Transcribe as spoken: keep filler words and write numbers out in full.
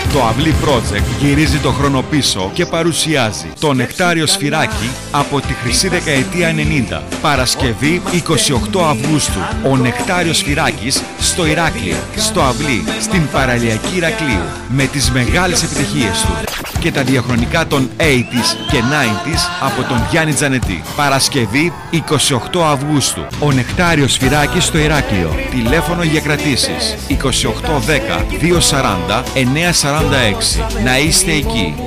Το Αυλή Project γυρίζει το χρόνο πίσω και παρουσιάζει το Νεκτάριο Σφυράκι από τη χρυσή δεκαετία ενενήντα. Παρασκευή εικοστή όγδοη Αυγούστου. Ο Νεκτάριος Σφυράκης στο Ηράκλειο, στο Αυλή, στην παραλιακή Ηρακλείου, με τις μεγάλες επιτυχίες του και τα διαχρονικά των ογδόντα και ενενήντα από τον Γιάννη Τζανετή. Παρασκευή εικοστή όγδοη Αυγούστου. Ο Νεκτάριος Σφυράκης στο Ηράκλειο. Τηλέφωνο για κρατήσεις είκοσι οκτώ δέκα διακόσια σαράντα εννιακόσια σαράντα έξι. Να είστε εκεί.